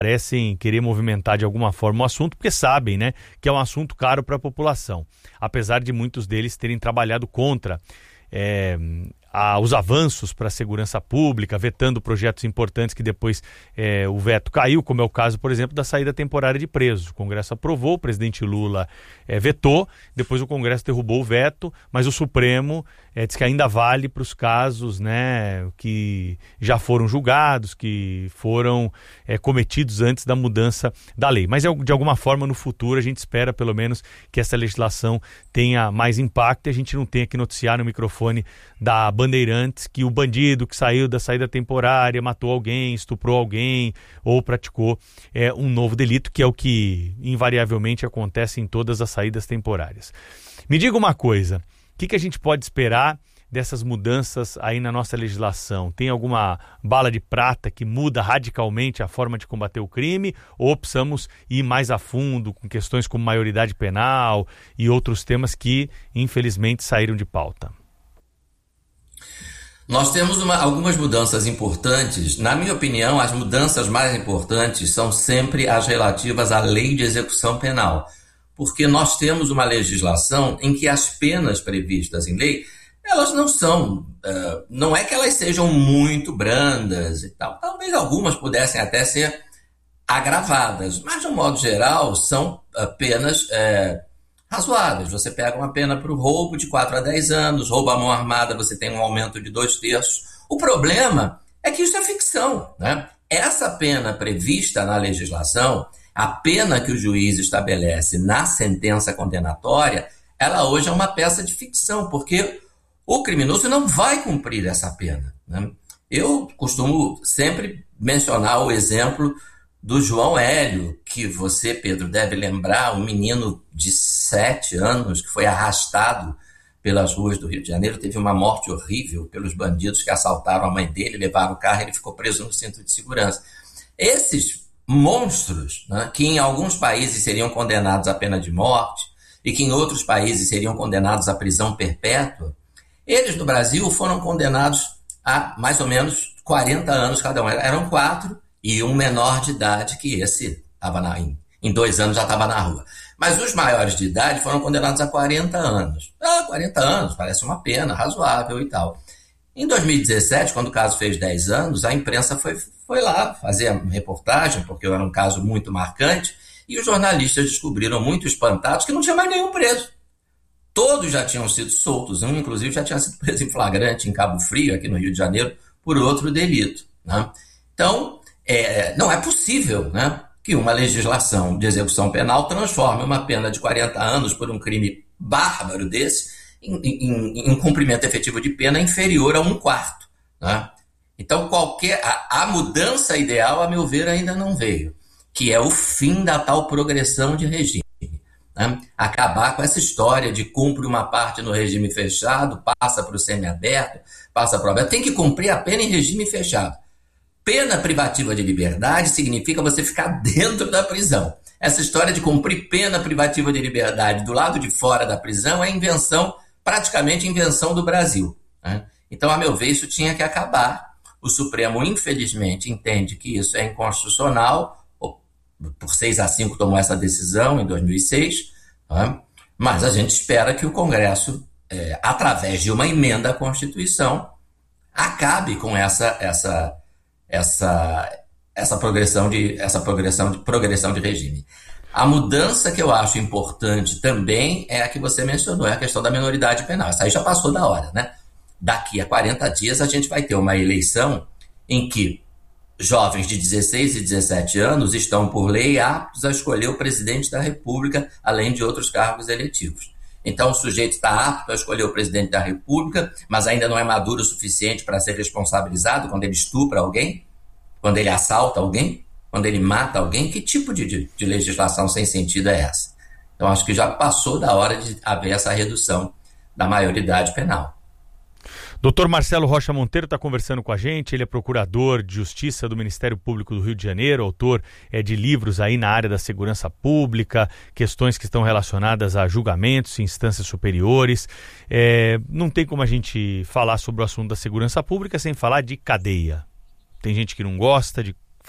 parecem querer movimentar de alguma forma o assunto, porque sabem, né, que é um assunto caro para a população, apesar de muitos deles terem trabalhado contra os avanços para a segurança pública, vetando projetos importantes que depois o veto caiu, como é o caso, por exemplo, da saída temporária de presos. O Congresso aprovou, o presidente Lula vetou, depois o Congresso derrubou o veto, mas o Supremo diz que ainda vale para os casos, né, que já foram julgados, que foram cometidos antes da mudança da lei. Mas de alguma forma no futuro a gente espera pelo menos que essa legislação tenha mais impacto e a gente não tenha que noticiar no microfone da Bandeirantes que o bandido que saiu da saída temporária matou alguém, estuprou alguém ou praticou um novo delito, que é o que invariavelmente acontece em todas as saídas temporárias. Me diga uma coisa, o que a gente pode esperar dessas mudanças aí na nossa legislação? Tem alguma bala de prata que muda radicalmente a forma de combater o crime, ou precisamos ir mais a fundo com questões como maioridade penal e outros temas que infelizmente saíram de pauta? Nós temos algumas mudanças importantes. Na minha opinião, as mudanças mais importantes são sempre as relativas à lei de execução penal, porque nós temos uma legislação em que as penas previstas em lei, elas não são, não é que elas sejam muito brandas e tal. Talvez algumas pudessem até ser agravadas, mas de um modo geral são penas razoáveis. Você pega uma pena para o roubo de 4 a 10 anos, roubo à mão armada, você tem um aumento de 2/3. O problema é que isso é ficção, né? Essa pena prevista na legislação, a pena que o juiz estabelece na sentença condenatória, ela hoje é uma peça de ficção, porque o criminoso não vai cumprir essa pena, né? Eu costumo sempre mencionar o exemplo do João Hélio, que você, Pedro, deve lembrar, um menino de 7 anos que foi arrastado pelas ruas do Rio de Janeiro, teve uma morte horrível pelos bandidos que assaltaram a mãe dele, levaram o carro e ele ficou preso no cinto de segurança. Esses monstros, né, que em alguns países seriam condenados à pena de morte e que em outros países seriam condenados à prisão perpétua, eles no Brasil foram condenados a mais ou menos 40 anos cada um. Eram 4 e um menor de idade que esse estava em 2 anos já estava na rua. Mas os maiores de idade foram condenados a 40 anos. 40 anos, parece uma pena razoável e tal. Em 2017, quando o caso fez 10 anos, a imprensa foi lá fazer a reportagem, porque era um caso muito marcante, e os jornalistas descobriram, muito espantados, que não tinha mais nenhum preso. Todos já tinham sido soltos, um inclusive já tinha sido preso em flagrante em Cabo Frio, aqui no Rio de Janeiro, por outro delito, né? Então, não é possível, né, que uma legislação de execução penal transforme uma pena de 40 anos por um crime bárbaro desse em um cumprimento efetivo de pena inferior a 1/4, né? Então, a mudança ideal, a meu ver, ainda não veio, que é o fim da tal progressão de regime, né? Acabar com essa história de cumpre uma parte no regime fechado, passa para o semiaberto, passa para o aberto. Tem que cumprir a pena em regime fechado. Pena privativa de liberdade significa você ficar dentro da prisão. Essa história de cumprir pena privativa de liberdade do lado de fora da prisão é praticamente invenção do Brasil, né? Então, a meu ver, isso tinha que acabar. O Supremo, infelizmente, entende que isso é inconstitucional, por 6-5 tomou essa decisão em 2006, né? Mas a gente espera que o Congresso, através de uma emenda à Constituição, acabe com essa progressão de regime. A mudança que eu acho importante também é a que você mencionou, é a questão da minoridade penal. Essa aí já passou da hora, né? Daqui a 40 dias a gente vai ter uma eleição em que jovens de 16 e 17 anos estão, por lei, aptos a escolher o presidente da República, além de outros cargos eletivos. Então o sujeito está apto a escolher o presidente da República, mas ainda não é maduro o suficiente para ser responsabilizado quando ele estupra alguém, quando ele assalta alguém, quando ele mata alguém. Que tipo de legislação sem sentido é essa? Então acho que já passou da hora de haver essa redução da maioridade penal. Dr. Marcelo Rocha Monteiro está conversando com a gente, ele é procurador de Justiça do Ministério Público do Rio de Janeiro, autor de livros aí na área da segurança pública, questões que estão relacionadas a julgamentos, instâncias superiores. Não tem como a gente falar sobre o assunto da segurança pública sem falar de cadeia. Tem gente que não gosta de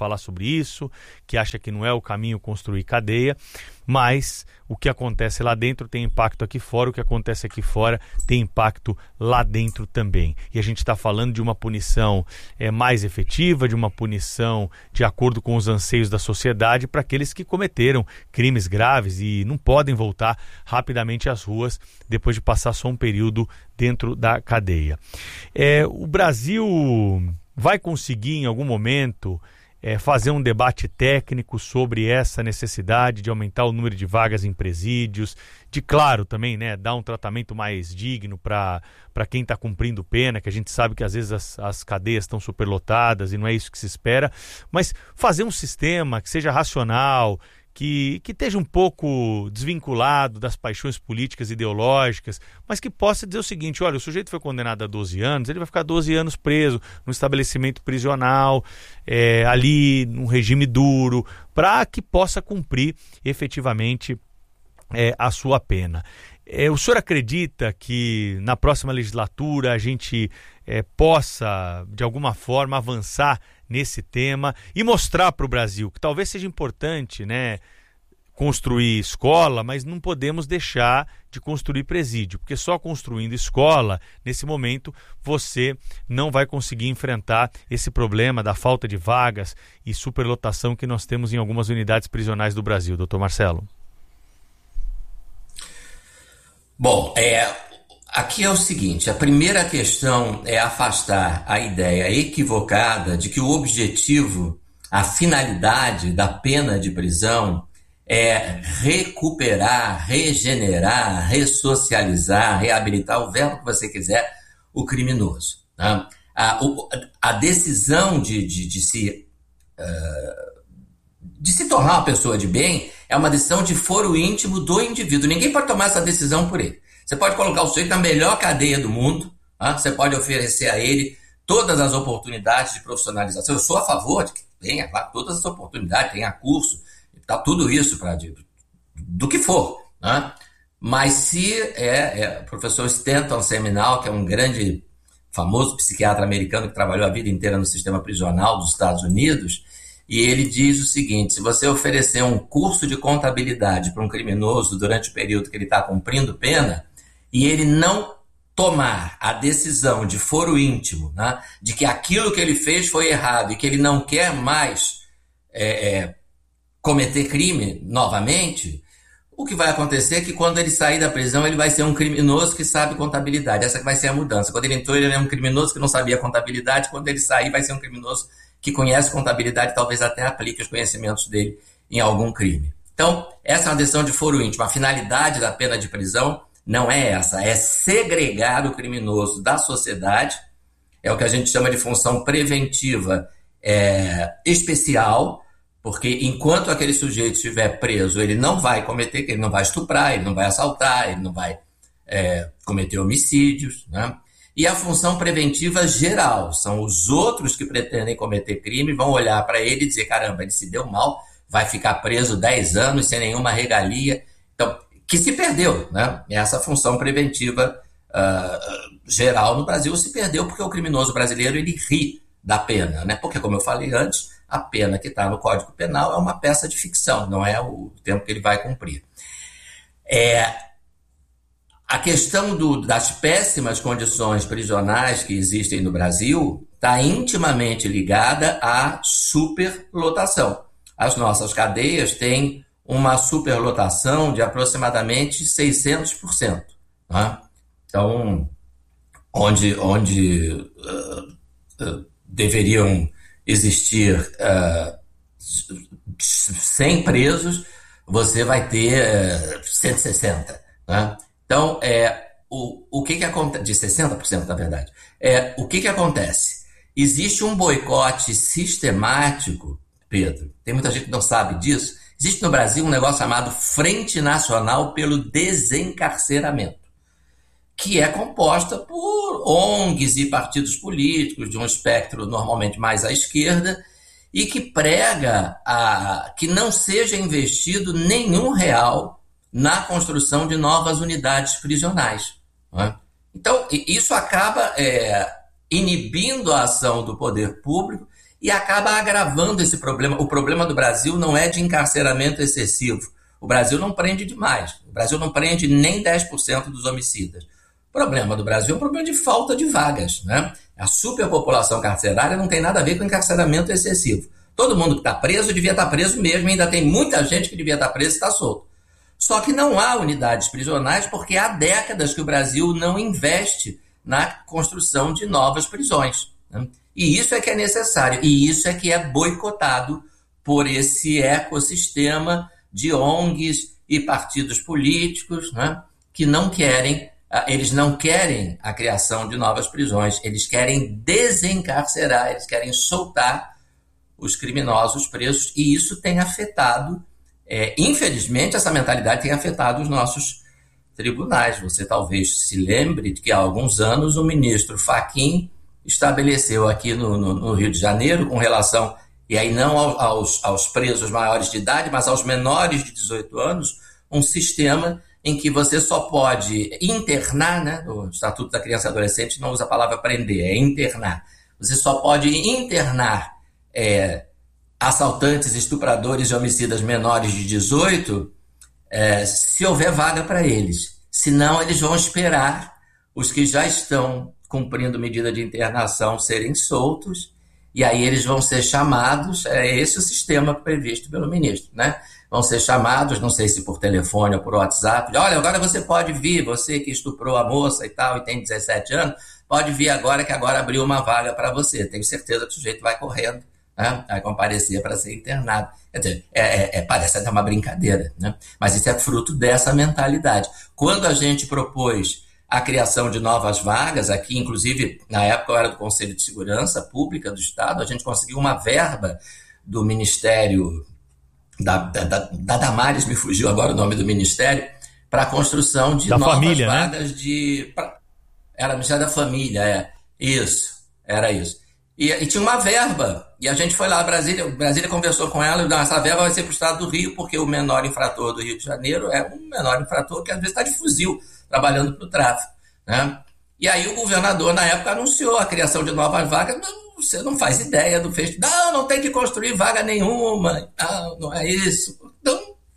falar sobre isso, que acha que não é o caminho construir cadeia, mas o que acontece lá dentro tem impacto aqui fora, o que acontece aqui fora tem impacto lá dentro também. E a gente está falando de uma punição mais efetiva, de uma punição de acordo com os anseios da sociedade para aqueles que cometeram crimes graves e não podem voltar rapidamente às ruas depois de passar só um período dentro da cadeia. O Brasil vai conseguir em algum momento fazer um debate técnico sobre essa necessidade de aumentar o número de vagas em presídios, de, claro, também, né, dar um tratamento mais digno para quem está cumprindo pena, que a gente sabe que às vezes as cadeias estão superlotadas e não é isso que se espera, mas fazer um sistema que seja racional, que esteja um pouco desvinculado das paixões políticas e ideológicas, mas que possa dizer o seguinte: olha, o sujeito foi condenado a 12 anos, ele vai ficar 12 anos preso num estabelecimento prisional, ali num regime duro, para que possa cumprir efetivamente a sua pena. O senhor acredita que na próxima legislatura a gente possa, de alguma forma, avançar nesse tema e mostrar para o Brasil que talvez seja importante, né, construir escola, mas não podemos deixar de construir presídio, porque só construindo escola, nesse momento, você não vai conseguir enfrentar esse problema da falta de vagas e superlotação que nós temos em algumas unidades prisionais do Brasil. Doutor Marcelo. Bom, aqui é o seguinte: a primeira questão é afastar a ideia equivocada de que o objetivo, a finalidade da pena de prisão é recuperar, regenerar, ressocializar, reabilitar, o verbo que você quiser, o criminoso. Né? A decisão de se tornar uma pessoa de bem é uma decisão de foro íntimo do indivíduo. Ninguém pode tomar essa decisão por ele. Você pode colocar o sujeito na melhor cadeia do mundo, tá? Você pode oferecer a ele todas as oportunidades de profissionalização. Eu sou a favor de que tenha, claro, todas as oportunidades, tenha curso, tá, tudo isso do que for. Né? Mas se o professor Stanton Seminal, que é um grande, famoso psiquiatra americano que trabalhou a vida inteira no sistema prisional dos Estados Unidos, e ele diz o seguinte: se você oferecer um curso de contabilidade para um criminoso durante o período que ele está cumprindo pena, e ele não tomar a decisão de foro íntimo, né, de que aquilo que ele fez foi errado e que ele não quer mais cometer crime novamente, o que vai acontecer é que quando ele sair da prisão ele vai ser um criminoso que sabe contabilidade. Essa que vai ser a mudança. Quando ele entrou, ele era um criminoso que não sabia contabilidade. Quando ele sair, vai ser um criminoso que conhece contabilidade, talvez até aplique os conhecimentos dele em algum crime. Então, essa é uma decisão de foro íntimo. A finalidade da pena de prisão não é essa, é segregar o criminoso da sociedade. É o que a gente chama de função preventiva especial, porque enquanto aquele sujeito estiver preso, ele não vai cometer, ele não vai estuprar, ele não vai assaltar, ele não vai cometer homicídios, né? E a função preventiva geral, são os outros que pretendem cometer crime, vão olhar para ele e dizer: caramba, ele se deu mal, vai ficar preso 10 anos sem nenhuma regalia. Então, que se perdeu, né? Essa função preventiva geral no Brasil se perdeu porque o criminoso brasileiro, ele ri da pena, né? Porque, como eu falei antes, a pena que está no Código Penal é uma peça de ficção, não é o tempo que ele vai cumprir. A questão das péssimas condições prisionais que existem no Brasil está intimamente ligada à superlotação. As nossas cadeias têm uma superlotação de aproximadamente 600%. Né? Então, onde deveriam existir 100 presos, você vai ter 160. Né? Então, o que acontece? De 60%, na verdade. O que acontece? Existe um boicote sistemático, Pedro, tem muita gente que não sabe disso. Existe no Brasil um negócio chamado Frente Nacional pelo Desencarceramento, que é composta por ONGs e partidos políticos de um espectro normalmente mais à esquerda e que prega que não seja investido nenhum real na construção de novas unidades prisionais. Né? Então, isso acaba inibindo a ação do poder público e acaba agravando esse problema. O problema do Brasil não é de encarceramento excessivo. O Brasil não prende demais. O Brasil não prende nem 10% dos homicidas. O problema do Brasil é um problema de falta de vagas, né? A superpopulação carcerária não tem nada a ver com encarceramento excessivo. Todo mundo que está preso devia estar preso mesmo, ainda tem muita gente que devia estar preso e está solto. Só que não há unidades prisionais porque há décadas que o Brasil não investe na construção de novas prisões, né? E isso é que é necessário, e isso é que é boicotado por esse ecossistema de ONGs e partidos políticos, né, que não querem, eles não querem a criação de novas prisões, eles querem desencarcerar, eles querem soltar os criminosos presos, e isso tem afetado, infelizmente, essa mentalidade tem afetado os nossos tribunais. Você talvez se lembre de que há alguns anos o ministro Fachin estabeleceu aqui no Rio de Janeiro, com relação, e aí não aos presos maiores de idade, mas aos menores de 18 anos, um sistema em que você só pode internar, né? O Estatuto da Criança e Adolescente não usa a palavra prender, é internar. Você só pode internar assaltantes, estupradores e homicidas menores de 18 se houver vaga para eles. Senão, eles vão esperar os que já estão cumprindo medida de internação serem soltos, e aí eles vão ser chamados, esse é o sistema previsto pelo ministro, né? Vão ser chamados, não sei se por telefone ou por WhatsApp, olha, agora você pode vir, você que estuprou a moça e tal, e tem 17 anos, pode vir agora, que agora abriu uma vaga para você. Tenho certeza que o sujeito vai correndo, né? Vai comparecer para ser internado. Quer dizer, parece até uma brincadeira, né? Mas isso é fruto dessa mentalidade. Quando a gente propôs a criação de novas vagas, aqui, inclusive, na época eu era do Conselho de Segurança Pública do Estado, a gente conseguiu uma verba do Ministério, da Damares, me fugiu agora o nome do Ministério, para a construção de novas família, vagas, né? Era o Ministério da Família, era isso. E tinha uma verba, e a gente foi lá, Brasília conversou com ela, e essa verba vai ser para o Estado do Rio, porque o menor infrator do Rio de Janeiro é um menor infrator que às vezes está de fuzil, trabalhando para o tráfico, né? E aí o governador, na época, anunciou a criação de novas vagas. Você não faz ideia do fecho. Não tem que construir vaga nenhuma. Não é isso. Então,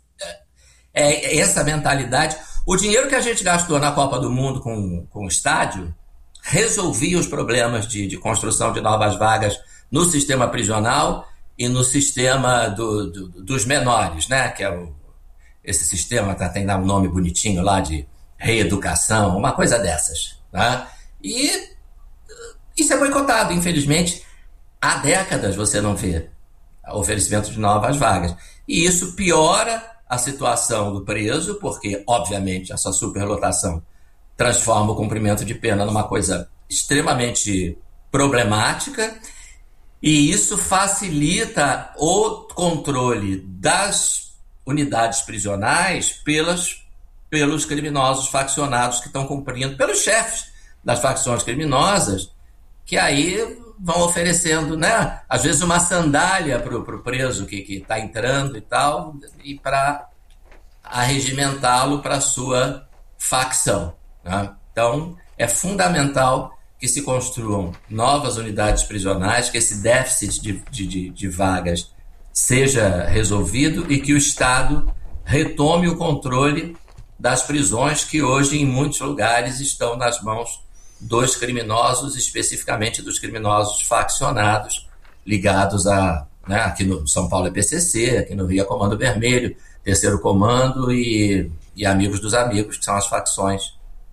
essa mentalidade. O dinheiro que a gente gastou na Copa do Mundo com o estádio resolvia os problemas de construção de novas vagas no sistema prisional e no sistema dos menores, né? Que é esse sistema, tem um nome bonitinho lá de reeducação, uma coisa dessas, tá? E isso é boicotado, infelizmente. Há décadas você não vê oferecimento de novas vagas. E isso piora a situação do preso, porque, obviamente, essa superlotação transforma o cumprimento de pena numa coisa extremamente problemática, e isso facilita o controle das unidades prisionais pelos criminosos faccionados que estão cumprindo, pelos chefes das facções criminosas, que aí vão oferecendo, né, às vezes uma sandália para o preso que está entrando e tal, e para arregimentá-lo para a sua facção, né? Então, é fundamental que se construam novas unidades prisionais, que esse déficit de vagas seja resolvido e que o Estado retome o controle das prisões que hoje, em muitos lugares, estão nas mãos dos criminosos, especificamente dos criminosos faccionados, ligados né, aqui no São Paulo é PCC, aqui no Rio é Comando Vermelho, Terceiro Comando e Amigos dos Amigos, que são as facções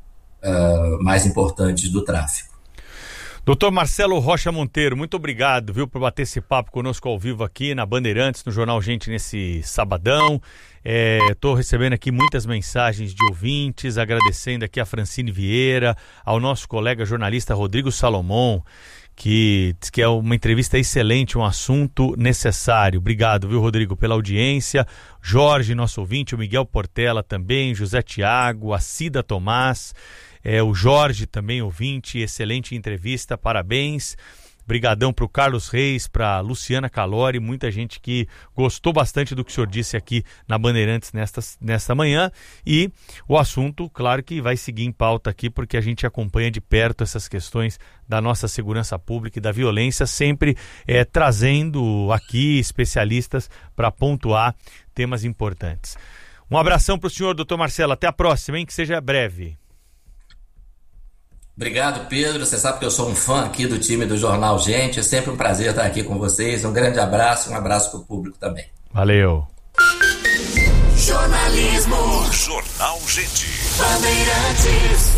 mais importantes do tráfico. Doutor Marcelo Rocha Monteiro, muito obrigado, viu, por bater esse papo conosco ao vivo aqui na Bandeirantes, no Jornal Gente, nesse sabadão. Estou recebendo aqui muitas mensagens de ouvintes, agradecendo aqui a Francine Vieira, ao nosso colega jornalista Rodrigo Salomão, que diz que é uma entrevista excelente, um assunto necessário. Obrigado, viu, Rodrigo, pela audiência. Jorge, nosso ouvinte, o Miguel Portela também, José Tiago, a Cida Tomás, o Jorge também, ouvinte, excelente entrevista, parabéns. Brigadão para o Carlos Reis, para Luciana Calori, muita gente que gostou bastante do que o senhor disse aqui na Bandeirantes nesta manhã. E o assunto, claro que vai seguir em pauta aqui, porque a gente acompanha de perto essas questões da nossa segurança pública e da violência, sempre trazendo aqui especialistas para pontuar temas importantes. Um abração para o senhor, doutor Marcelo. Até a próxima, hein? Que seja breve. Obrigado, Pedro. Você sabe que eu sou um fã aqui do time do Jornal Gente. É sempre um prazer estar aqui com vocês. Um grande abraço, um abraço para o público também. Valeu. Jornalismo. Jornal Gente. Bandeirantes.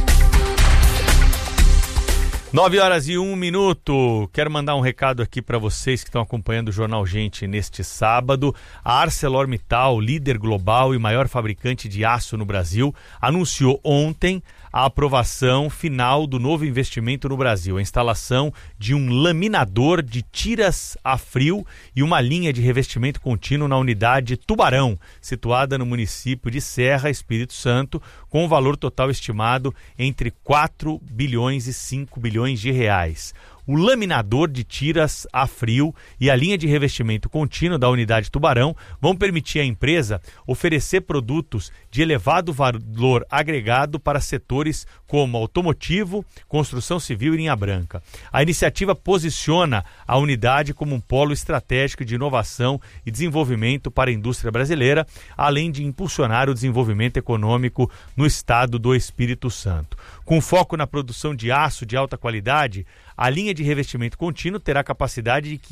9h01. Quero mandar um recado aqui para vocês que estão acompanhando o Jornal Gente neste sábado. A ArcelorMittal, líder global e maior fabricante de aço no Brasil, anunciou ontem a aprovação final do novo investimento no Brasil, a instalação de um laminador de tiras a frio e uma linha de revestimento contínuo na unidade Tubarão, situada no município de Serra, Espírito Santo, com um valor total estimado entre 4 bilhões e 5 bilhões de reais. O laminador de tiras a frio e a linha de revestimento contínuo da unidade Tubarão vão permitir à empresa oferecer produtos de elevado valor agregado para setores como automotivo, construção civil e linha branca. A iniciativa posiciona a unidade como um polo estratégico de inovação e desenvolvimento para a indústria brasileira, além de impulsionar o desenvolvimento econômico no estado do Espírito Santo. Com foco na produção de aço de alta qualidade, a linha de revestimento contínuo terá capacidade de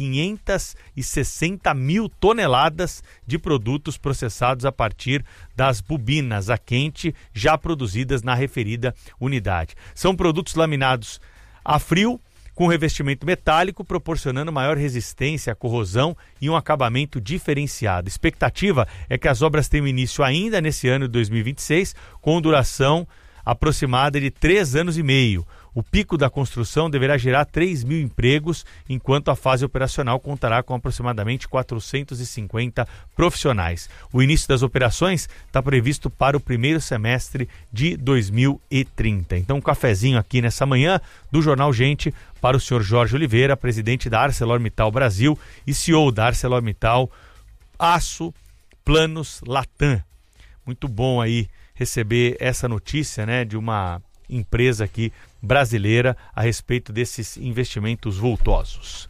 560 mil toneladas de produtos processados a partir das bobinas a quente já produzidas na referida unidade. São produtos laminados a frio, com revestimento metálico, proporcionando maior resistência à corrosão e um acabamento diferenciado. A expectativa é que as obras tenham início ainda nesse ano de 2026, com duração aproximada de 3 anos e meio. O pico da construção deverá gerar 3 mil empregos, enquanto a fase operacional contará com aproximadamente 450 profissionais. O início das operações está previsto para o primeiro semestre de 2030. Então, um cafezinho aqui nessa manhã do Jornal Gente para o senhor Jorge Oliveira, presidente da ArcelorMittal Brasil e CEO da ArcelorMittal Aço Planos Latam. Muito bom aí receber essa notícia, né, de uma empresa aqui brasileira a respeito desses investimentos vultosos.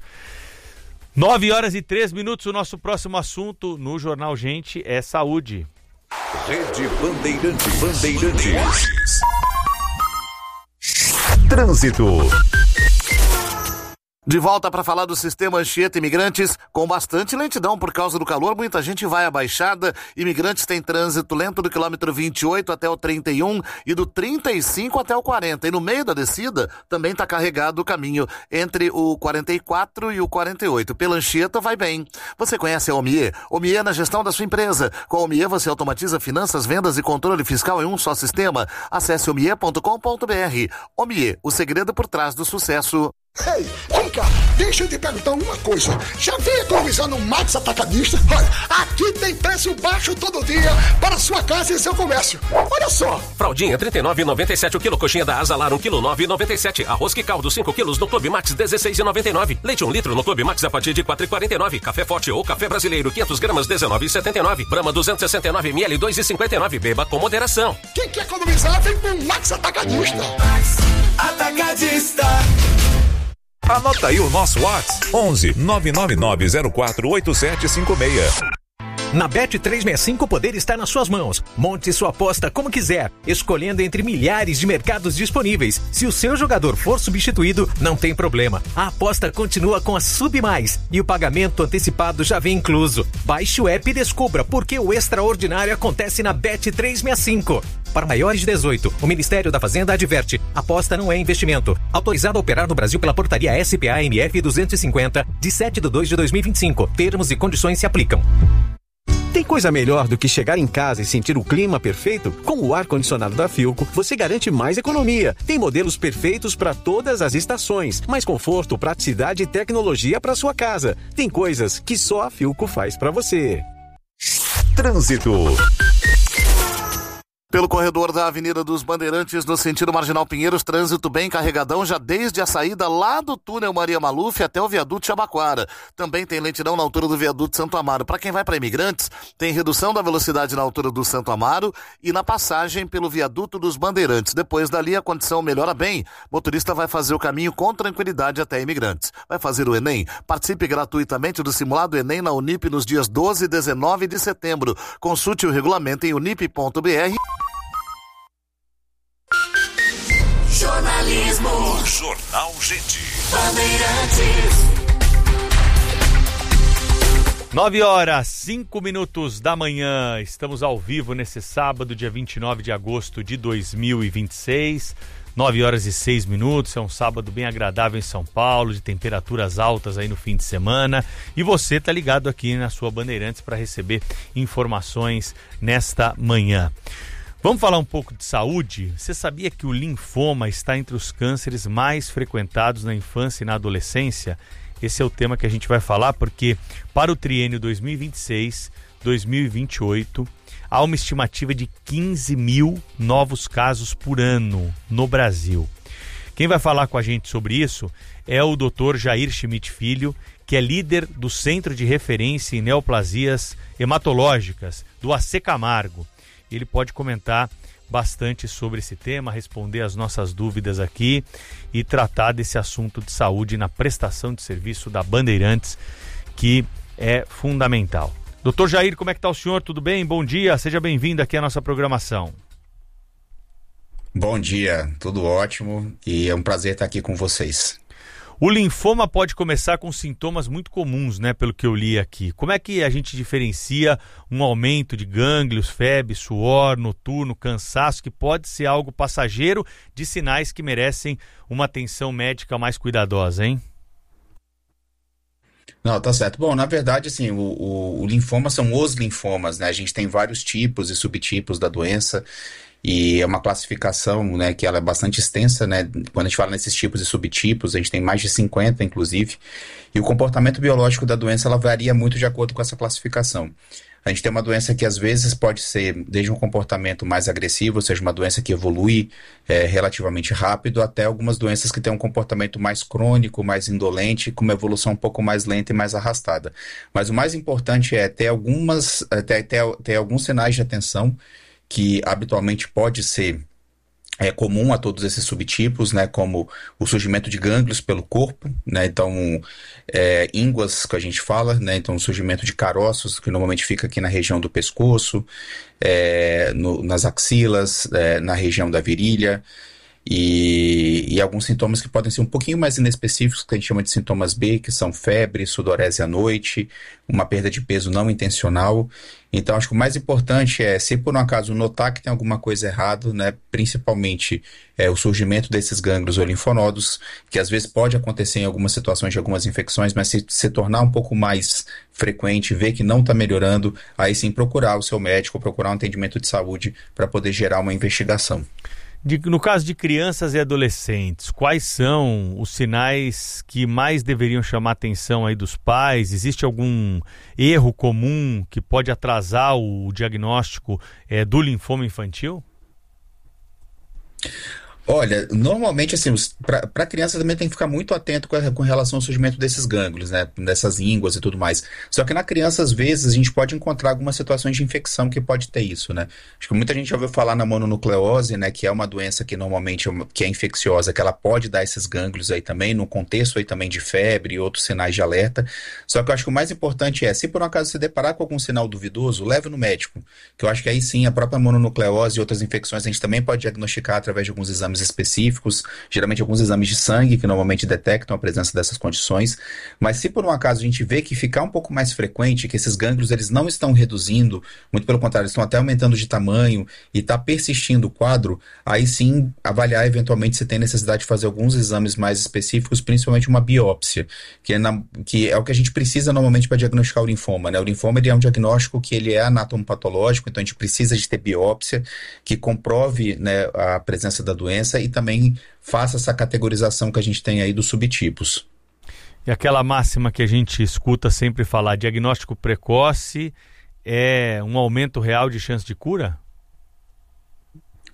9h03. O nosso próximo assunto no Jornal Gente é saúde. Rede Bandeirantes. Trânsito. De volta para falar do sistema Anchieta Imigrantes, com bastante lentidão por causa do calor, muita gente vai à Baixada. Imigrantes tem trânsito lento do quilômetro 28 até o 31 e do 35 até o 40. E no meio da descida também está carregado o caminho entre o 44 e o 48. Pela Anchieta vai bem. Você conhece a Omie? Omie na gestão da sua empresa. Com a Omie você automatiza finanças, vendas e controle fiscal em um só sistema. Acesse omie.com.br. Omie, o segredo por trás do sucesso. Ei, vem cá, deixa eu te perguntar uma coisa. Já veio economizar no Max Atacadista? Olha, aqui tem preço baixo todo dia para sua casa e seu comércio. Olha só. Fraldinha, R$ 39,97 o quilo. Coxinha da Asalar, 1 quilo, R$ 9,97. Arroz que caldo, 5 quilos no Clube Max, R$ 16,99. Leite 1 litro no Clube Max a partir de R$ 4,49. Café Forte ou Café Brasileiro, 500 gramas, R$ 19,79. Brahma, 269 ml, R$ 2,59. Beba com moderação. Quem quer economizar, vem com o Max Atacadista. Max Atacadista. Anota aí o nosso WhatsApp: 11 999048756. Na Bet365 o poder está nas suas mãos. Monte sua aposta como quiser, escolhendo entre milhares de mercados disponíveis. Se o seu jogador for substituído, não tem problema. A aposta continua com a Sub Mais e o pagamento antecipado já vem incluso. Baixe o app e descubra por que o extraordinário acontece na Bet365. Para maiores de 18, o Ministério da Fazenda adverte: aposta não é investimento. Autorizado a operar no Brasil pela portaria SPA-MF 250, de 7/2/2025. Termos e condições se aplicam. Tem coisa melhor do que chegar em casa e sentir o clima perfeito? Com o ar-condicionado da Philco, você garante mais economia. Tem modelos perfeitos para todas as estações. Mais conforto, praticidade e tecnologia para sua casa. Tem coisas que só a Philco faz para você. Trânsito. Pelo corredor da Avenida dos Bandeirantes, no sentido Marginal Pinheiros, trânsito bem carregadão, já desde a saída lá do túnel Maria Maluf até o viaduto Jabaquara. Também tem lentidão na altura do viaduto Santo Amaro. Para quem vai para Imigrantes, tem redução da velocidade na altura do Santo Amaro e na passagem pelo viaduto dos Bandeirantes. Depois dali a condição melhora bem. Motorista vai fazer o caminho com tranquilidade até Imigrantes. Vai fazer o Enem? Participe gratuitamente do simulado Enem na Unip nos dias 12 e 19 de setembro. Consulte o regulamento em unip.br. Jornalismo. Jornal Gente. Bandeirantes. 9h05 da manhã. Estamos ao vivo nesse sábado, dia 29 de agosto de 2026. 9h06. É um sábado bem agradável em São Paulo, de temperaturas altas aí no fim de semana. E você tá ligado aqui na sua Bandeirantes para receber informações nesta manhã. Vamos falar um pouco de saúde? Você sabia que o linfoma está entre os cânceres mais frequentados na infância e na adolescência? Esse é o tema que a gente vai falar porque para o triênio 2026-2028 há uma estimativa de 15 mil novos casos por ano no Brasil. Quem vai falar com a gente sobre isso é o Dr. Jair Schmidt Filho, que é líder do Centro de Referência em Neoplasias Hematológicas do AC Camargo. Ele pode comentar bastante sobre esse tema, responder as nossas dúvidas aqui e tratar desse assunto de saúde na prestação de serviço da Bandeirantes, que é fundamental. Doutor Jair, como é que está o senhor? Tudo bem? Bom dia, seja bem-vindo aqui à nossa programação. Bom dia, tudo ótimo e é um prazer estar aqui com vocês. O linfoma pode começar com sintomas muito comuns, né, pelo que eu li aqui. Como é que a gente diferencia um aumento de gânglios, febre, suor noturno, cansaço, que pode ser algo passageiro, de sinais que merecem uma atenção médica mais cuidadosa, hein? Não, tá certo. Bom, na verdade, assim, o linfoma são os linfomas, né? A gente tem vários tipos e subtipos da doença. E é uma classificação, né, que ela é bastante extensa, né? Quando a gente fala nesses tipos e subtipos, a gente tem mais de 50, inclusive. E o comportamento biológico da doença, ela varia muito de acordo com essa classificação. A gente tem uma doença que às vezes pode ser desde um comportamento mais agressivo, ou seja, uma doença que evolui relativamente rápido, até algumas doenças que têm um comportamento mais crônico, mais indolente, com uma evolução um pouco mais lenta e mais arrastada. Mas o mais importante é ter alguns sinais de atenção que habitualmente pode ser comum a todos esses subtipos, né, como o surgimento de gânglios pelo corpo, né, então ínguas que a gente fala, né, então o surgimento de caroços que normalmente fica aqui na região do pescoço, nas axilas, na região da virilha, e alguns sintomas que podem ser um pouquinho mais inespecíficos, que a gente chama de sintomas B, que são febre, sudorese à noite, uma perda de peso não intencional. Então, acho que o mais importante é, se por um acaso notar que tem alguma coisa errada, né, principalmente o surgimento desses gânglios ou linfonodos, que às vezes pode acontecer em algumas situações de algumas infecções, mas se tornar um pouco mais frequente, ver que não está melhorando, aí sim procurar o seu médico, procurar um atendimento de saúde para poder gerar uma investigação. No caso de crianças e adolescentes, quais são os sinais que mais deveriam chamar a atenção aí dos pais? Existe algum erro comum que pode atrasar o diagnóstico do linfoma infantil? Olha, normalmente, assim, para criança também tem que ficar muito atento com relação ao surgimento desses gânglios, né, dessas ínguas e tudo mais. Só que na criança, às vezes, a gente pode encontrar algumas situações de infecção que pode ter isso, né. Acho que muita gente já ouviu falar na mononucleose, né, que é uma doença que normalmente que é infecciosa, que ela pode dar esses gânglios aí também, no contexto aí também de febre e outros sinais de alerta. Só que eu acho que o mais importante é, se por um acaso se deparar com algum sinal duvidoso, leve no médico, que eu acho que aí sim, a própria mononucleose e outras infecções a gente também pode diagnosticar através de alguns exames específicos, geralmente alguns exames de sangue que normalmente detectam a presença dessas condições, mas se por um acaso a gente vê que ficar um pouco mais frequente, que esses gânglios eles não estão reduzindo, muito pelo contrário, eles estão até aumentando de tamanho e está persistindo o quadro, aí sim avaliar eventualmente se tem necessidade de fazer alguns exames mais específicos, principalmente uma biópsia, que é o que a gente precisa normalmente para diagnosticar o linfoma, né? O linfoma ele é um diagnóstico que ele é anatomopatológico, então a gente precisa de ter biópsia que comprove, né, a presença da doença e também faça essa categorização que a gente tem aí dos subtipos. E aquela máxima que a gente escuta sempre falar, diagnóstico precoce é um aumento real de chance de cura?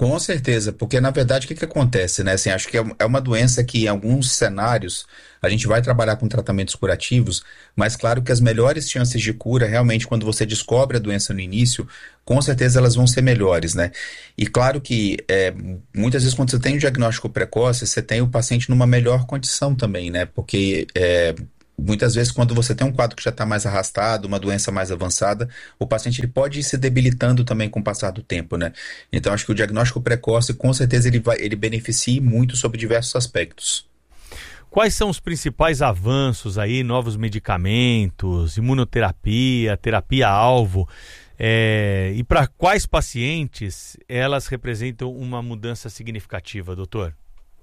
Com certeza, porque na verdade o que acontece, né? Assim, acho que é uma doença que em alguns cenários a gente vai trabalhar com tratamentos curativos, mas claro que as melhores chances de cura, realmente, quando você descobre a doença no início, com certeza elas vão ser melhores, né? E claro que muitas vezes quando você tem um diagnóstico precoce, você tem o paciente numa melhor condição também, né? Porque muitas vezes, quando você tem um quadro que já está mais arrastado, uma doença mais avançada, o paciente ele pode ir se debilitando também com o passar do tempo, né? Então, acho que o diagnóstico precoce, com certeza, ele beneficia muito sobre diversos aspectos. Quais são os principais avanços aí, novos medicamentos, imunoterapia, terapia-alvo, e para quais pacientes elas representam uma mudança significativa, doutor?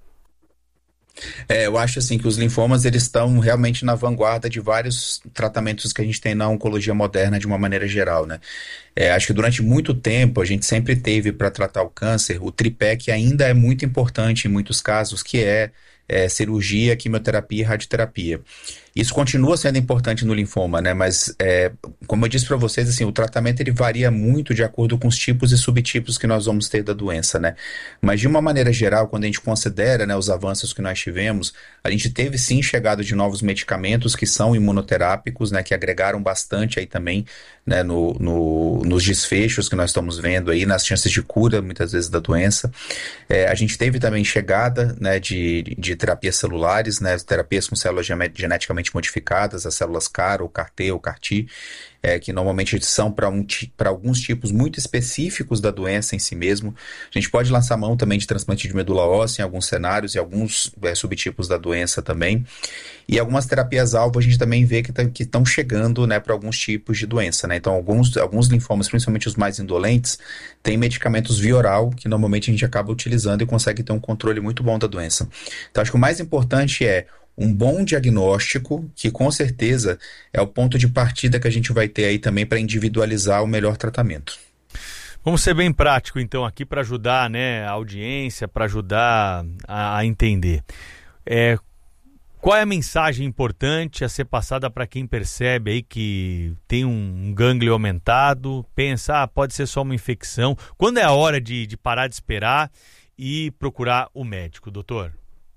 Eu acho assim que os linfomas eles estão realmente na vanguarda de vários tratamentos que a gente tem na oncologia moderna de uma maneira geral, né? Acho que durante muito tempo a gente sempre teve para tratar o câncer o tripé que ainda é muito importante em muitos casos, que é cirurgia, quimioterapia e radioterapia. Isso continua sendo importante no linfoma, né? Mas, como eu disse para vocês, assim, o tratamento ele varia muito de acordo com os tipos e subtipos que nós vamos ter da doença, né? Mas, de uma maneira geral, quando a gente considera, né, os avanços que nós tivemos, a gente teve, sim, chegada de novos medicamentos que são imunoterápicos, né? Que agregaram bastante aí também, né, nos desfechos que nós estamos vendo aí, nas chances de cura, muitas vezes, da doença. A gente teve também chegada, né, de terapias celulares, né? Terapias com células geneticamente modificadas, as células CAR, ou CAR-T, ou CAR-T, que normalmente são para alguns tipos muito específicos da doença em si mesmo. A gente pode lançar mão também de transplante de medula óssea em alguns cenários e alguns subtipos da doença também. E algumas terapias-alvo a gente também vê que estão chegando, né, para alguns tipos de doença, né? Então, alguns linfomas, principalmente os mais indolentes, têm medicamentos via oral que normalmente a gente acaba utilizando e consegue ter um controle muito bom da doença. Então, acho que o mais importante é um bom diagnóstico, que com certeza é o ponto de partida que a gente vai ter aí também para individualizar o melhor tratamento. Vamos ser bem prático então aqui para ajudar, né, a audiência, para ajudar a entender. Qual é a mensagem importante a ser passada para quem percebe aí que tem um gânglio aumentado, pensa, pode ser só uma infecção? Quando é a hora de parar de esperar e procurar o médico, doutor?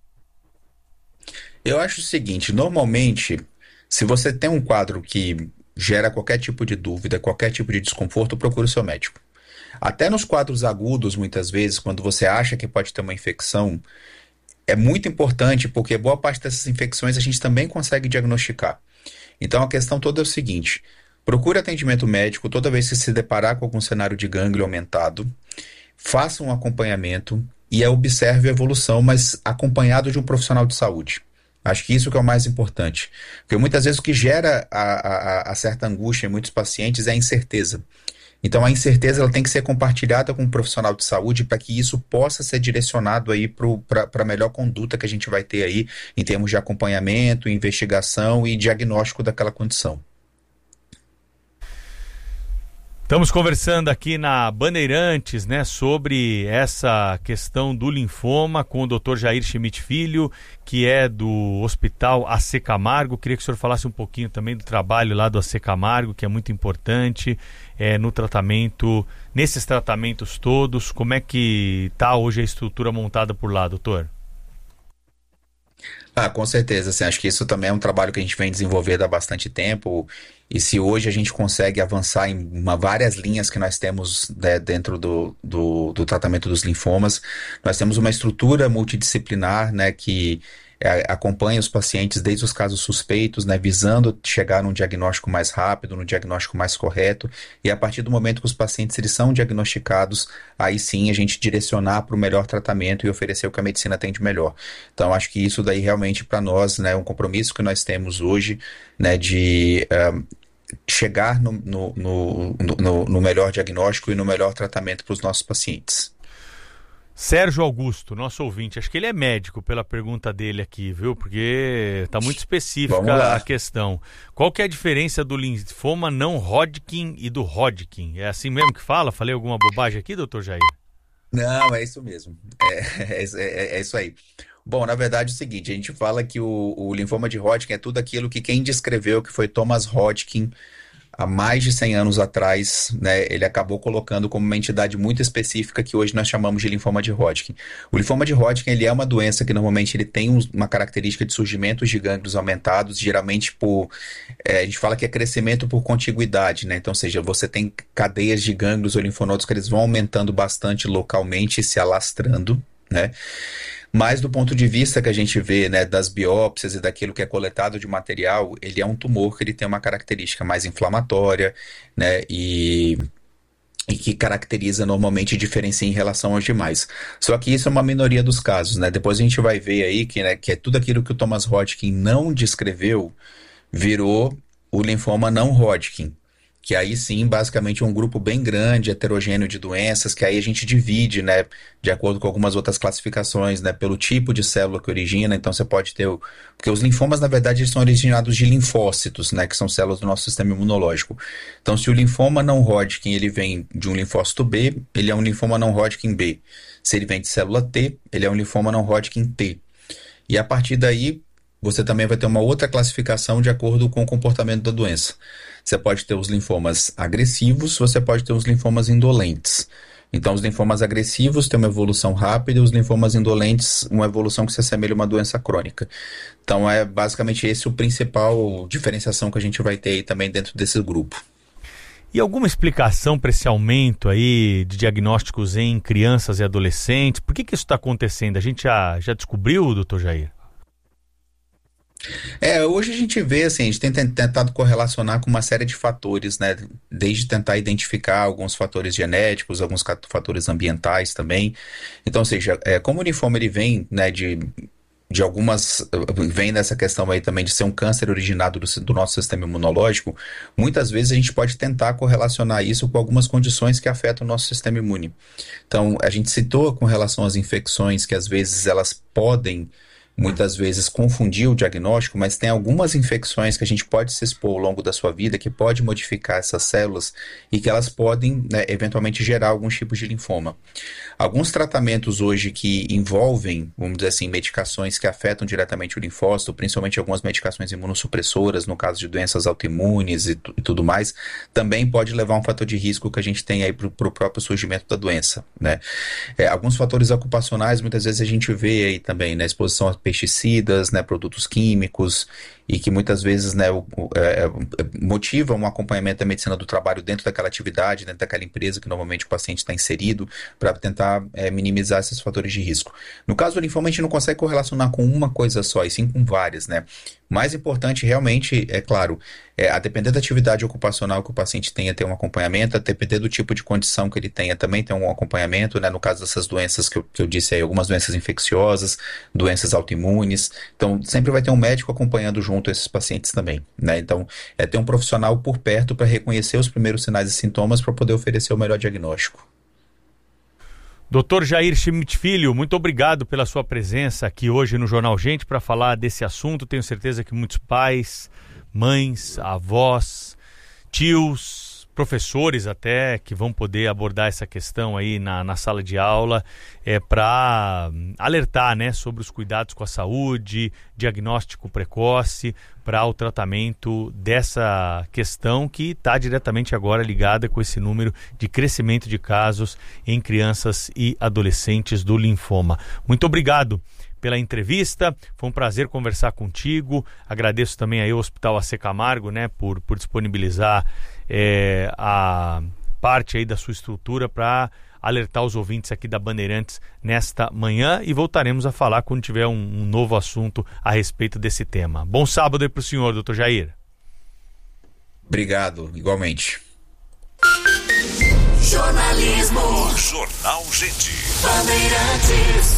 Eu acho o seguinte, normalmente, se você tem um quadro que gera qualquer tipo de dúvida, qualquer tipo de desconforto, procure o seu médico. Até nos quadros agudos, muitas vezes, quando você acha que pode ter uma infecção, é muito importante porque boa parte dessas infecções a gente também consegue diagnosticar. Então a questão toda é o seguinte, procure atendimento médico toda vez que se deparar com algum cenário de gânglio aumentado, faça um acompanhamento e observe a evolução, mas acompanhado de um profissional de saúde. Acho que isso que é o mais importante. Porque muitas vezes o que gera a certa angústia em muitos pacientes é a incerteza. Então a incerteza ela tem que ser compartilhada com um profissional de saúde para que isso possa ser direcionado aí para a melhor conduta que a gente vai ter aí em termos de acompanhamento, investigação e diagnóstico daquela condição. Estamos conversando aqui na Bandeirantes, né, sobre essa questão do linfoma com o Dr. Jair Schmidt Filho, que é do Hospital AC Camargo. Queria que o senhor falasse um pouquinho também do trabalho lá do AC Camargo, que é muito importante no tratamento, nesses tratamentos todos. Como é que está hoje a estrutura montada por lá, doutor? Com certeza, assim, acho que isso também é um trabalho que a gente vem desenvolvendo há bastante tempo, e se hoje a gente consegue avançar em várias linhas que nós temos, né, dentro do tratamento dos linfomas, nós temos uma estrutura multidisciplinar, né, que acompanha os pacientes desde os casos suspeitos, né, visando chegar num diagnóstico mais rápido, num diagnóstico mais correto, e a partir do momento que os pacientes eles são diagnosticados, aí sim a gente direcionar para o melhor tratamento e oferecer o que a medicina tem de melhor. Então acho que isso daí realmente para nós, né, é um compromisso que nós temos hoje, né, de chegar no melhor diagnóstico e no melhor tratamento para os nossos pacientes. Sérgio Augusto, nosso ouvinte, acho que ele é médico pela pergunta dele aqui, viu? Porque está muito específica a questão. Qual que é a diferença do linfoma não Hodgkin e do Hodgkin? É assim mesmo que fala? Falei alguma bobagem aqui, doutor Jair? Não, é isso mesmo. É isso aí. Bom, na verdade é o seguinte, a gente fala que o linfoma de Hodgkin é tudo aquilo que quem descreveu, que foi Thomas Hodgkin, há mais de 100 anos atrás, né, ele acabou colocando como uma entidade muito específica que hoje nós chamamos de linfoma de Hodgkin. O linfoma de Hodgkin, ele é uma doença que normalmente ele tem uma característica de surgimento de gânglios aumentados, geralmente a gente fala que é crescimento por contiguidade, né? Então, ou seja, você tem cadeias de gânglios ou linfonodos que eles vão aumentando bastante localmente e se alastrando, né? Mas do ponto de vista que a gente vê, né, das biópsias e daquilo que é coletado de material, ele é um tumor que ele tem uma característica mais inflamatória, né, e que caracteriza normalmente e diferencia em relação aos demais. Só que isso é uma minoria dos casos, né? Depois a gente vai ver aí que, né, que é tudo aquilo que o Thomas Hodgkin não descreveu, virou o linfoma não Hodgkin. Que aí sim, basicamente, um grupo bem grande, heterogêneo de doenças, que aí a gente divide, né, de acordo com algumas outras classificações, né, pelo tipo de célula que origina. Então você pode ter, porque os linfomas, na verdade, eles são originados de linfócitos, né, que são células do nosso sistema imunológico. Então se o linfoma não Hodgkin, ele vem de um linfócito B, ele é um linfoma não Hodgkin B. Se ele vem de célula T, ele é um linfoma não Hodgkin T. E a partir daí, você também vai ter uma outra classificação de acordo com o comportamento da doença. Você pode ter os linfomas agressivos, você pode ter os linfomas indolentes. Então, os linfomas agressivos têm uma evolução rápida e os linfomas indolentes uma evolução que se assemelha a uma doença crônica. Então, é basicamente esse o principal diferenciação que a gente vai ter aí também dentro desse grupo. E alguma explicação para esse aumento aí de diagnósticos em crianças e adolescentes? Por que isso está acontecendo? A gente já descobriu, doutor Jair? Hoje a gente vê, assim, a gente tem tentado correlacionar com uma série de fatores, né, desde tentar identificar alguns fatores genéticos, alguns fatores ambientais também. Então, ou seja, como o linfoma ele vem, né, de algumas, vem nessa questão aí também de ser um câncer originado do nosso sistema imunológico, muitas vezes a gente pode tentar correlacionar isso com algumas condições que afetam o nosso sistema imune. Então, a gente citou com relação às infecções que às vezes elas podem muitas vezes confundir o diagnóstico, mas tem algumas infecções que a gente pode se expor ao longo da sua vida, que pode modificar essas células e que elas podem, né, eventualmente gerar alguns tipos de linfoma. Alguns tratamentos hoje que envolvem, vamos dizer assim, medicações que afetam diretamente o linfócito, principalmente algumas medicações imunossupressoras, no caso de doenças autoimunes e tudo mais, também pode levar a um fator de risco que a gente tem aí para o próprio surgimento da doença, né? Alguns fatores ocupacionais, muitas vezes a gente vê aí também, né, exposição a pesticidas, né, produtos químicos, e que muitas vezes, né, motiva um acompanhamento da medicina do trabalho dentro daquela atividade, dentro daquela empresa que normalmente o paciente está inserido, para tentar minimizar esses fatores de risco. No caso do linfoma, a gente não consegue correlacionar com uma coisa só, e sim com várias, né? Mais importante realmente, é claro, a depender da atividade ocupacional que o paciente tenha, ter um acompanhamento, a depender do tipo de condição que ele tenha, também ter um acompanhamento, né? No caso dessas doenças que eu disse aí, algumas doenças infecciosas, doenças autoimunes, então sempre vai ter um médico acompanhando junto esses pacientes também, né? Então, ter um profissional por perto para reconhecer os primeiros sinais e sintomas para poder oferecer o melhor diagnóstico. Dr. Jair Schmidt Filho, muito obrigado pela sua presença aqui hoje no Jornal Gente para falar desse assunto. Tenho certeza que muitos pais, mães, avós, tios, professores até, que vão poder abordar essa questão aí na sala de aula, para alertar, né, sobre os cuidados com a saúde, diagnóstico precoce, para o tratamento dessa questão que está diretamente agora ligada com esse número de crescimento de casos em crianças e adolescentes do linfoma. Muito obrigado pela entrevista, foi um prazer conversar contigo. Agradeço também aí ao Hospital AC Camargo, né, por disponibilizar a parte aí da sua estrutura para alertar os ouvintes aqui da Bandeirantes nesta manhã, e voltaremos a falar quando tiver um novo assunto a respeito desse tema. Bom sábado aí para o senhor, doutor Jair. Obrigado, igualmente. Jornalismo. Jornal Gente. Bandeirantes.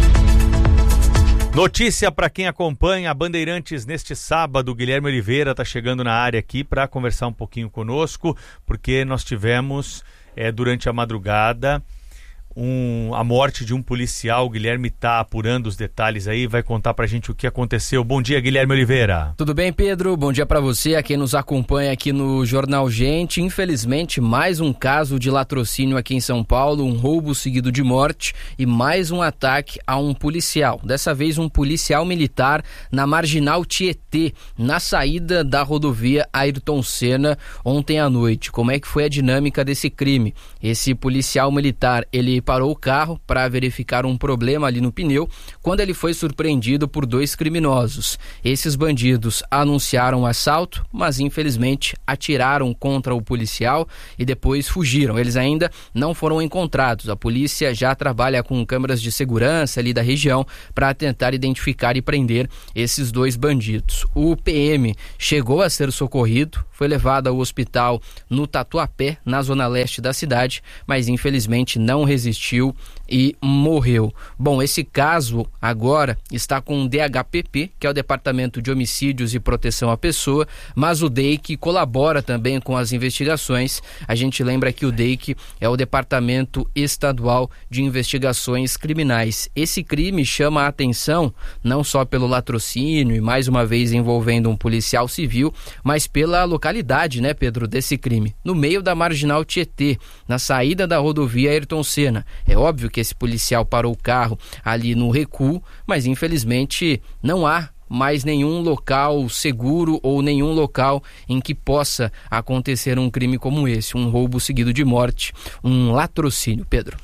Notícia para quem acompanha a Bandeirantes neste sábado. Guilherme Oliveira está chegando na área aqui para conversar um pouquinho conosco, porque nós tivemos durante a madrugada a morte de um policial. O Guilherme está apurando os detalhes aí, vai contar pra gente o que aconteceu. Bom dia, Guilherme Oliveira. Tudo bem, Pedro? Bom dia pra você, a quem nos acompanha aqui no Jornal Gente. Infelizmente, mais um caso de latrocínio aqui em São Paulo, um roubo seguido de morte e mais um ataque a um policial. Dessa vez um policial militar na Marginal Tietê, na saída da rodovia Ayrton Senna, ontem à noite. Como é que foi a dinâmica desse crime? Esse policial militar, ele parou o carro para verificar um problema ali no pneu, quando ele foi surpreendido por 2 criminosos. Esses bandidos anunciaram o assalto, mas infelizmente atiraram contra o policial e depois fugiram. Eles ainda não foram encontrados. A polícia já trabalha com câmeras de segurança ali da região para tentar identificar e prender esses 2 bandidos. O PM chegou a ser socorrido, foi levado ao hospital no Tatuapé, na zona leste da cidade, mas infelizmente não resistiu e morreu. Bom, esse caso agora está com o DHPP, que é o Departamento de Homicídios e Proteção à Pessoa, mas o DEIC colabora também com as investigações. A gente lembra que o DEIC é o Departamento Estadual de Investigações Criminais. Esse crime chama a atenção não só pelo latrocínio e mais uma vez envolvendo um policial civil, mas pela localidade, né, Pedro, desse crime. No meio da Marginal Tietê, na saída da rodovia Ayrton Senna. É óbvio que esse policial parou o carro ali no recuo, mas infelizmente não há mais nenhum local seguro ou nenhum local em que possa acontecer um crime como esse, um roubo seguido de morte, um latrocínio, Pedro.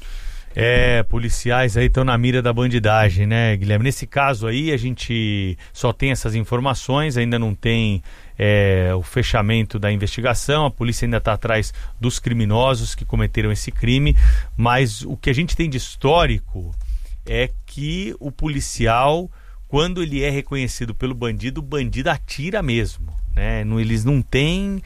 Policiais aí estão na mira da bandidagem, né, Guilherme? Nesse caso aí a gente só tem essas informações, ainda não tem o fechamento da investigação, a polícia ainda está atrás dos criminosos que cometeram esse crime, mas o que a gente tem de histórico é que o policial, quando ele é reconhecido pelo bandido, o bandido atira mesmo, né? Eles não têm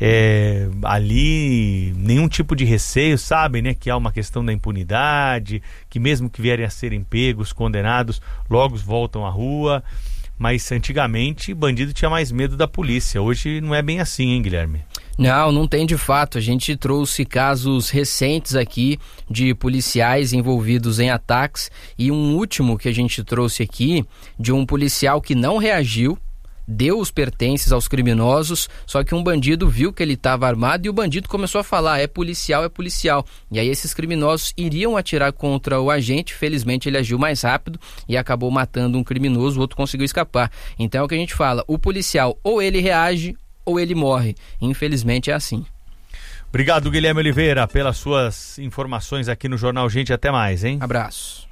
ali nenhum tipo de receio, sabem, né, que há uma questão da impunidade, que mesmo que vierem a serem pegos, condenados, logo voltam à rua. Mas antigamente bandido tinha mais medo da polícia. Hoje não é bem assim, hein, Guilherme? Não tem de fato. A gente trouxe casos recentes aqui de policiais envolvidos em ataques e um último que a gente trouxe aqui de um policial que não reagiu, deu os pertences aos criminosos, só que um bandido viu que ele estava armado e o bandido começou a falar, é policial. E aí esses criminosos iriam atirar contra o agente, felizmente ele agiu mais rápido e acabou matando um criminoso, o outro conseguiu escapar. Então é o que a gente fala, o policial ou ele reage ou ele morre. Infelizmente é assim. Obrigado, Guilherme Oliveira, pelas suas informações aqui no Jornal Gente. Até mais, hein? Abraço.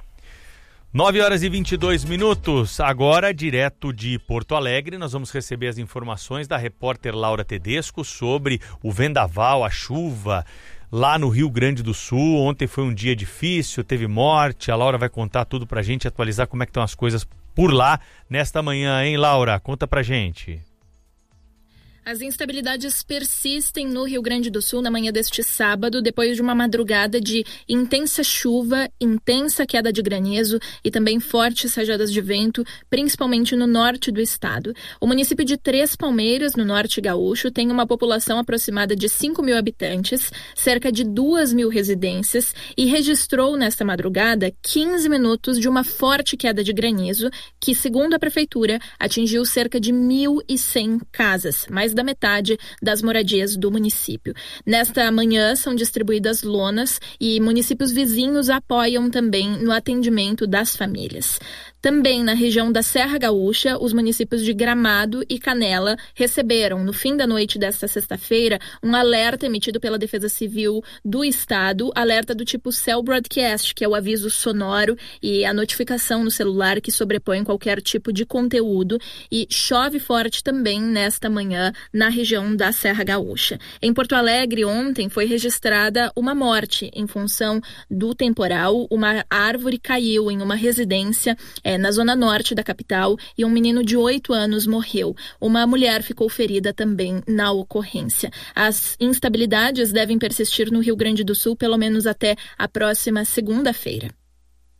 9h22, agora direto de Porto Alegre, nós vamos receber as informações da repórter Laura Tedesco sobre o vendaval, a chuva lá no Rio Grande do Sul. Ontem foi um dia difícil, teve morte, a Laura vai contar tudo pra gente, atualizar como é que estão as coisas por lá nesta manhã, hein, Laura? Conta pra gente. As instabilidades persistem no Rio Grande do Sul na manhã deste sábado, depois de uma madrugada de intensa chuva, intensa queda de granizo e também fortes rajadas de vento, principalmente no norte do estado. O município de Três Palmeiras, no norte gaúcho, tem uma população aproximada de 5.000 habitantes, cerca de 2.000 residências, e registrou nesta madrugada 15 minutos de uma forte queda de granizo que, segundo a prefeitura, atingiu cerca de 1.100 casas, mais da metade das moradias do município. Nesta manhã são distribuídas lonas e municípios vizinhos apoiam também no atendimento das famílias. Também na região da Serra Gaúcha, os municípios de Gramado e Canela receberam, no fim da noite desta sexta-feira, um alerta emitido pela Defesa Civil do Estado, alerta do tipo Cell Broadcast, que é o aviso sonoro e a notificação no celular que sobrepõe qualquer tipo de conteúdo, e chove forte também nesta manhã na região da Serra Gaúcha. Em Porto Alegre, ontem, foi registrada uma morte em função do temporal. Uma árvore caiu em uma residência na zona norte da capital e um menino de 8 anos morreu. Uma mulher ficou ferida também na ocorrência. As instabilidades devem persistir no Rio Grande do Sul pelo menos até a próxima segunda-feira.